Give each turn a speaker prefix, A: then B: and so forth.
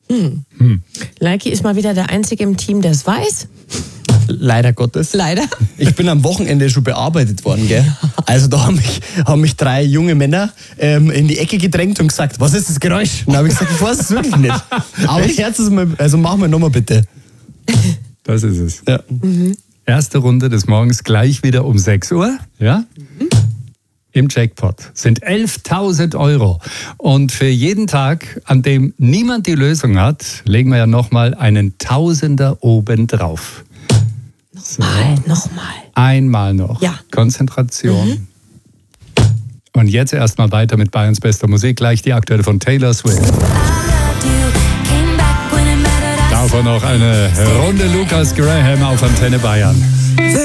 A: Leiki ist mal wieder der Einzige im Team, der es weiß.
B: Leider Gottes.
A: Leider.
B: Ich bin am Wochenende schon bearbeitet worden, gell? Also da haben mich 3 junge Männer in die Ecke gedrängt und gesagt, was ist das Geräusch? Und dann habe ich gesagt, ich weiß es wirklich nicht. Aber Herz ist mal, also machen wir nochmal bitte.
C: Das ist es.
B: Ja.
C: Erste Runde des Morgens gleich wieder um 6 Uhr. Ja? Im Jackpot sind 11.000 €. Und für jeden Tag, an dem niemand die Lösung hat, legen wir ja nochmal einen Tausender oben drauf.
A: Nochmal.
C: Einmal noch.
A: Ja.
C: Konzentration. Und jetzt erstmal weiter mit Bayerns bester Musik. Gleich die aktuelle von Taylor Swift. Davon noch eine Runde Lucas Graham auf Antenne Bayern.